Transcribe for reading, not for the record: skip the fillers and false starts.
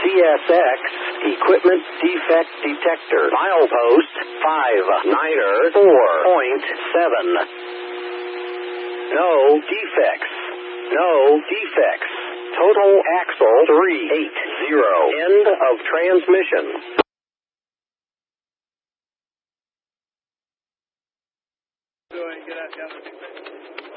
CSX Equipment Defect Detector. Milepost 5 Niner 4.7. No defects. No defects. Total axle 380. End of transmission.